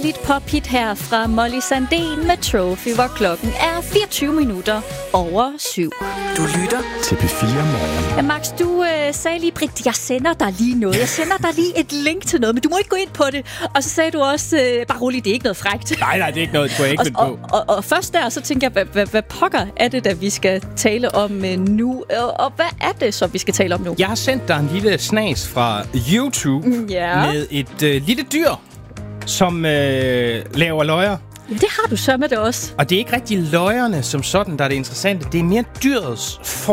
dejligt pop-hit her fra Molly Sandén med Trophy, hvor klokken er 24 minutter over 7. Du lytter til P4 Morgen. Ja, Max, du sagde lige, Britt, jeg sender dig lige noget. Jeg sender dig lige et link til noget, men du må ikke gå ind på det. Og så sagde du også, bare roligt, det er ikke noget frækt. Nej, det er ikke noget, du går ikke på. Og først der, så tænker jeg, hvad pokker er det, der vi skal tale om nu? Og hvad er det, så vi skal tale om nu? Jeg har sendt dig en lille snas fra YouTube med et lille dyr, som laver løjer. Jamen, det har du så med det også. Og det er ikke rigtig løjerne som sådan, der er det interessante. Det er mere dyrets